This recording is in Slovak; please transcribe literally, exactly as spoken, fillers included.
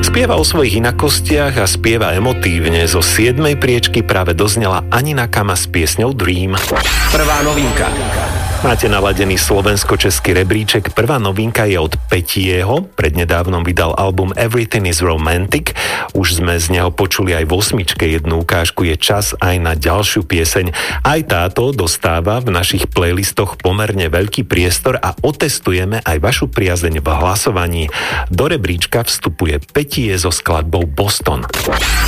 Spieva o svojich inakostiach a spieva emotívne. Zo siedmej priečky práve doznela Anina Kama s piesňou Dream. Prvá novinka. Máte naladený slovensko-český rebríček. Prvá novinka je od Petieho. Prednedávnom vydal album Everything is Romantic. Už sme z neho počuli aj v osmičke jednu ukážku. Je čas aj na ďalšiu pieseň. Aj táto dostáva v našich playlistoch pomerne veľký priestor a otestujeme aj vašu priazeň v hlasovaní. Do rebríčka vstupuje Petie so skladbou Boston.